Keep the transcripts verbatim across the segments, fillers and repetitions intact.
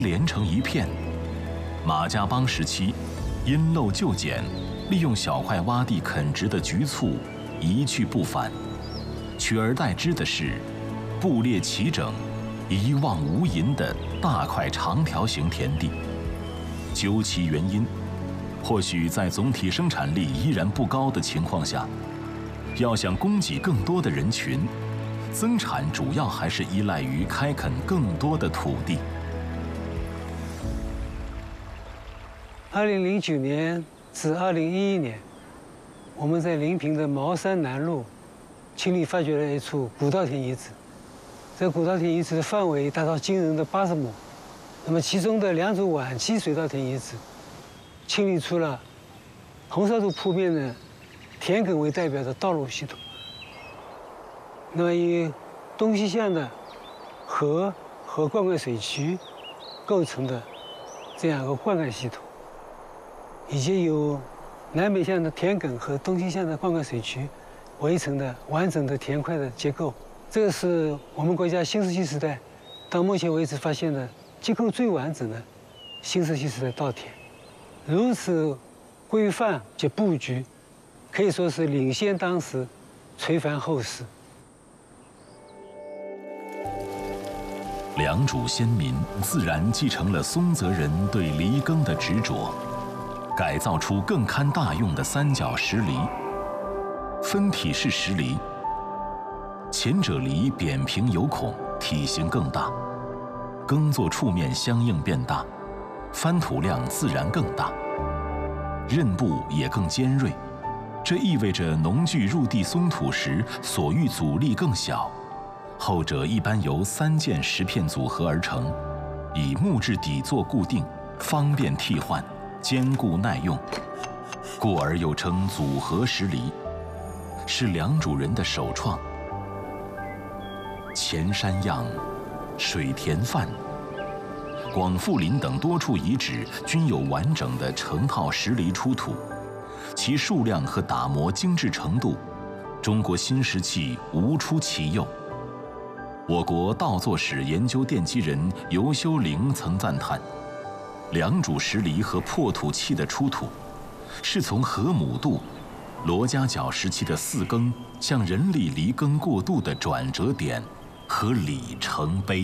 连成一片。马家浜时期，因陋就简，利用小块洼地垦植的局促一去不返，取而代之的是布列齐整、一望无垠的大块长条形田地。究其原因，或许在总体生产力依然不高的情况下，要想供给更多的人群，增产主要还是依赖于开垦更多的土地。 二零零九年至二零一一年，我们在临平的茅山南路清理发掘了一处古稻田遗址。这古稻田遗址的范围达到惊人的八十亩。那么其中的两组晚期水稻田遗址，清理出了红烧土铺面的田埂为代表的道路系统。那么以东西向的河和灌溉水渠构成的这样一个灌溉系统，以及由南北向的田埂和东西向的灌溉水渠围成的完整的田块的结构。这个是我们国家新石器时代到目前为止发现的结构最完整的新石器时代稻田。如此规范及布局，可以说是领先当时，垂繁后世。 良渚先民自然继承了松泽人对犁耕的执着，改造出更堪大用的三角石犁。分体式石犁，前者犁扁平有孔，体型更大，耕作触面相应变大，翻土量自然更大，刃部也更尖锐。这意味着农具入地松土时所遇阻力更小。后者一般由三件石片组合而成，以木质底座固定，方便替换，坚固耐用，故而又称组合石犁，是良渚人的首创。前山样、水田范、广富林等多处遗址均有完整的成套石犁出土，其数量和打磨精致程度，中国新石器无出其右。我国稻作史研究奠基人尤修龄曾赞叹，良渚石犁和破土器的出土，是从河姆渡、罗家角时期的四耕向人力犁耕过渡的转折点和里程碑。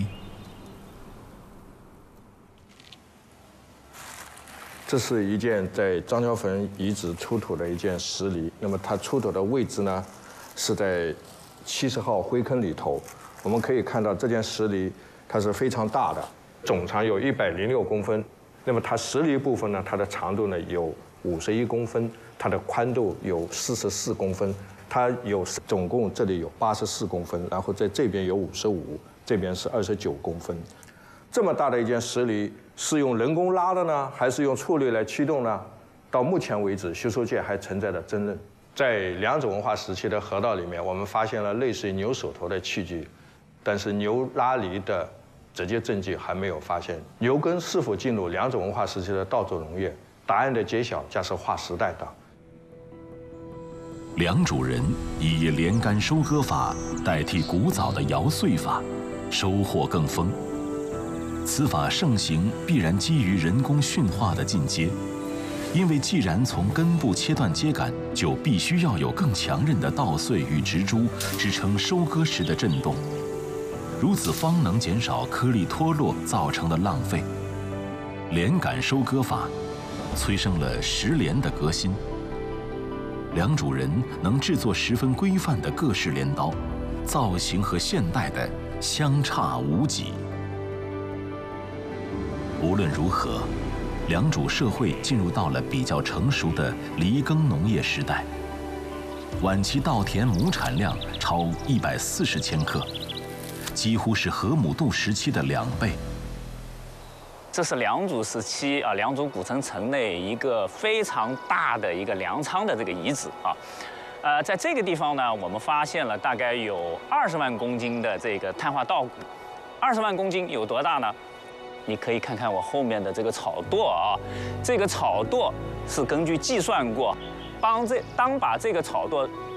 这是一件在张家坟遗址出土的一件石犁，那么它出土的位置呢，是在七十号灰坑里头。我们可以看到这件石犁它是非常大的，总长有一百零六公分。那么它石犁部分呢，它的长度呢有五十一公分，它的宽度有四十四公分，它有总共这里有八十四公分，然后在这边有五十五，这边是二十九公分。这么大的一件石犁是用人工拉的呢，还是用畜力来驱动呢？到目前为止，学术界还存在着争论。在良渚文化时期的河道里面，我们发现了类似于牛手头的器具，但是牛拉犁的直接证据还没有发现。牛耕是否进入良渚文化时期的稻作农业？答案的揭晓将是划时代的。 良渚人以连杆收割法代替古早的摇穗法，收获更丰。此法盛行必然基于人工驯化的进阶，因为既然从根部切断秸秆，就必须要有更强韧的稻穗与植株支撑收割时的震动，如此方能减少颗粒脱落造成的浪费。连杆收割法催生了石镰的革新。良渚人能制作十分规范的各式镰刀，造型和现代的相差无几。无论如何，良渚社会进入到了比较成熟的犁耕农业时代。晚期稻田亩产量超一百四十千克，几乎是河姆渡时期的两倍。 这是良渚时期啊，良渚古城城内一个非常大的一个粮仓的这个遗址啊。呃，在这个地方呢，我们发现了大概有二十万公斤的这个碳化稻谷。二十万公斤有多大呢？你可以看看我后面的这个草垛啊，这个草垛是根据计算过，帮这当把这个草垛